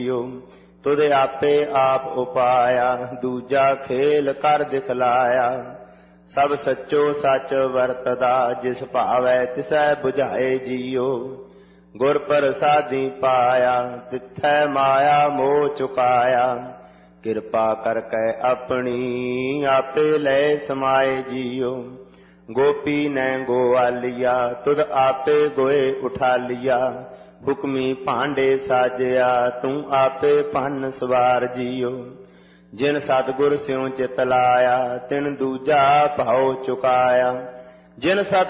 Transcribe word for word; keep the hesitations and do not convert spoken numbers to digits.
तुद आपे आप उपाया दूजा खेल कर दिखलाया। सब सच्चो सच वरतदा जिस भावै तिसै बुझाए जियो। गुर प्रसादी पाया तिथै माया मोह चुकाया। किरपा करकै अपनी आपे लै समाए जियो। गोपी ने गोवालिया तुद आपे गोए उठा लिया। हुक्मी भांडे साजिया तू आपे भन सवार जियो। जिन सतगुर स्यों चित लाया तिन दूजा भाव चुकाया। जिन सत